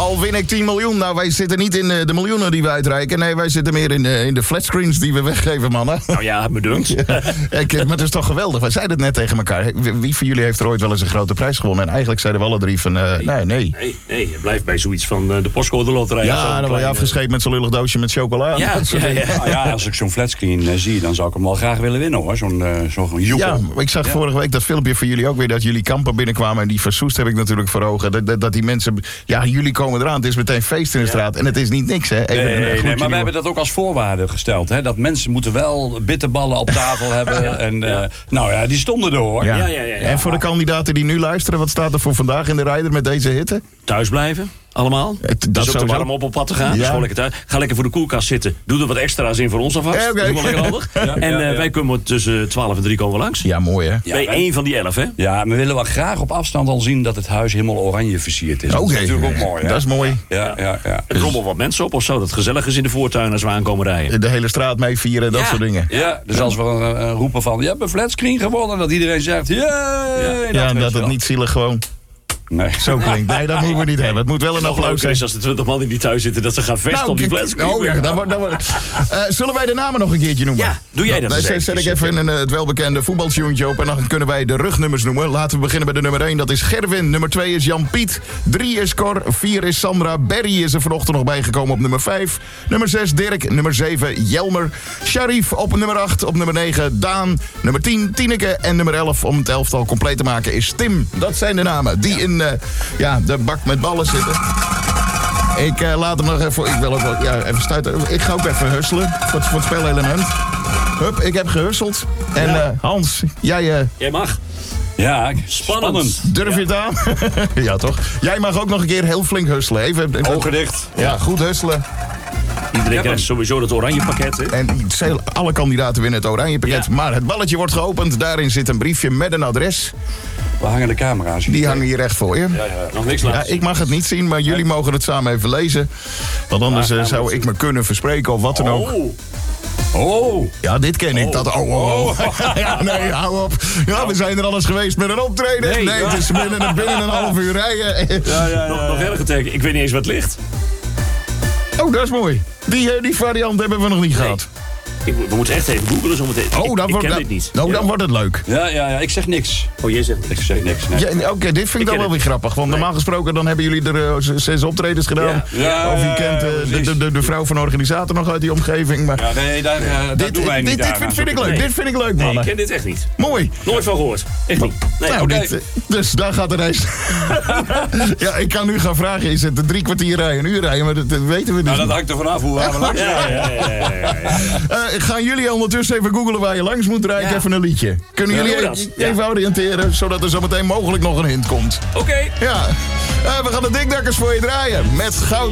Al win ik 10 miljoen. Nou, wij zitten niet in de miljoenen die we uitreiken. Nee, wij zitten meer in de flatscreens die we weggeven, mannen. Nou ja, bedankt. Maar het is toch geweldig. Wij zeiden het net tegen elkaar. Wie van jullie heeft er ooit wel eens een grote prijs gewonnen? En eigenlijk zeiden we alle drie van nee. Nee, je blijft bij zoiets van de postcode loterij. Ja, dan word je afgescheept met zo'n lullig doosje met chocola. Ja, als ik zo'n flatscreen zie, dan zou ik hem wel graag willen winnen, hoor. Zo'n joekel. Ja, ik zag vorige week dat filmpje van jullie ook weer, dat jullie kampen binnenkwamen. En die versoest heb ik natuurlijk voor ogen. Dat die mensen, ja, jullie komen eraan. Het is meteen feest in de straat. En het is niet niks, hè. Nee, maar we hebben dat ook als voorwaarde gesteld. Hè? Dat mensen moeten wel bitterballen op tafel hebben. En nou ja, die stonden er, hoor. Ja. En voor de kandidaten die nu luisteren, wat staat er voor vandaag in de rijder met deze hitte? Thuis blijven. Allemaal. Dat is ook te warm op pad te gaan. Ja. Dus gewoon lekker thuis. Ga lekker voor de koelkast zitten. Doe er wat extra's in voor ons alvast. Okay. Dat is wel lekker handig. Wij komen tussen 12 en 3 komen we langs. Ja, mooi, hè? Ja, één van die 11, hè? Ja, we willen wel graag op afstand al zien dat het huis helemaal oranje versierd is. Oké. Dat is natuurlijk ook mooi, hè? Dat is mooi. Ja. Er rommel wat mensen op of zo. Dat het gezellig is in de voortuin als we aankomen rijden. De hele straat mee vieren, dat soort dingen. Ja, dus als we roepen van, je hebt een flatscreen gewonnen, dat iedereen zegt, Ja, dat het niet zielig gewoon nee. zo klinkt. Nee, dat moeten we niet hebben. Het moet wel een applaus zijn. Als er 20 man in die thuis zitten, dat ze gaan vechten op die flatscreen. Oh ja, dan wordt. Zullen wij de namen nog een keertje noemen? Ja, doe jij dat Dan eens zet ik even het welbekende voetbaltjoentje op en dan kunnen wij de rugnummers noemen. Laten we beginnen bij de nummer 1. Dat is Gerwin. Nummer 2 is Jan-Piet. 3 is Cor. 4 is Sandra. Barry is er vanochtend nog bijgekomen op nummer 5. Nummer 6 Dirk. Nummer 7 Jelmer. Sharif op nummer 8. Op nummer 9 Daan. Nummer 10 Tineke. En nummer 11, om het elftal compleet te maken, is Tim. Dat zijn de namen die in de bak met ballen zitten. Ik laat hem nog even. Ik wil ook wel even stuiten. Ik ga ook even husselen voor het spelelement. Hup, ik heb gehusseld. En Hans, jij mag. Ja, Spannend. Durf je het aan? Ja, toch? Jij mag ook nog een keer heel flink husselen. Even ogen dicht. Ja, goed husselen. Iedereen krijgt sowieso dat oranje pakket, hè? En alle kandidaten winnen het oranje pakket. Ja. Maar het balletje wordt geopend. Daarin zit een briefje met een adres. We hangen de camera's hier. Die hangen hier recht voor je. Ja. Nog niks laten. Ja, ik mag het niet zien, maar jullie mogen het samen even lezen. Want anders zou ik me kunnen verspreken of wat dan ook. Oh. Ja, dit ken ik. Dat. Ja, nee, hou op. Ja, we zijn er alles geweest met een optreden. Nee, het is binnen een half uur rijden. Nog erger tegen. Ik weet niet eens wat het ligt. Oh, dat is mooi. Die variant hebben we nog niet gehad. We moeten echt even googlen zo meteen. Ik ken dit niet. Nou, dan wordt het leuk. Ja, ik zeg niks. Oh, jij zegt niks. Ik zeg niks. Nee. Ja, Oké, dit vind ik dan wel weer grappig. Want normaal gesproken dan hebben jullie er 6 optredens gedaan. Ja, of je kent de vrouw van de organisator nog uit die omgeving. Maar ja, nee, daar doen wij niet. Dit vind ik leuk. Nee. Dit vind ik leuk, mannen. Nee, ik ken dit echt niet. Mooi. Nooit van gehoord. Echt niet. Nee, nou, dus daar gaat de reis. Ja, ik kan nu gaan vragen. Is het 3 kwartier rijden, een uur rijden? Maar dat weten we dus. Nou, dat hangt er vanaf hoe we langs gaan jullie ondertussen even googlen waar je langs moet rijden? Even een liedje. Kunnen jullie even oriënteren, zodat er zo meteen mogelijk nog een hint komt? Oké. Ja. We gaan de dikdakkers voor je draaien. Met goud.